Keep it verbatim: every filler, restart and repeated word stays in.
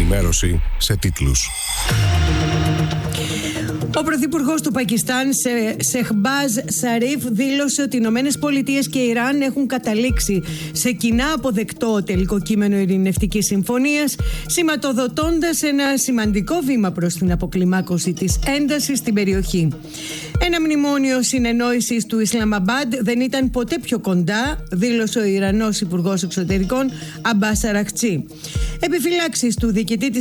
ενημέρωση σε τίτλους. Ο Πρωθυπουργός του Πακιστάν, Σεχμπάζ Σαρίφ, δήλωσε ότι οι Ηνωμένες Πολιτείες και Ιράν έχουν καταλήξει σε κοινά αποδεκτό τελικό κείμενο ειρηνευτικής συμφωνίας, σηματοδοτώντας ένα σημαντικό βήμα προς την αποκλιμάκωση της έντασης στην περιοχή. Ένα μνημόνιο συνεννόησης του Ισλαμαμπάντ δεν ήταν ποτέ πιο κοντά, δήλωσε ο Ιρανός Υπουργός Εξωτερικών Αμπάς Αραχτσί. Επιφυλάξεις του διοικητή της